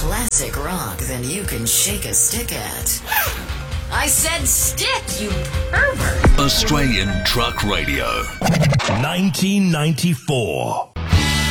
classic rock than you can shake a stick at. I said stick, you pervert! Australian Truck Radio. 1994.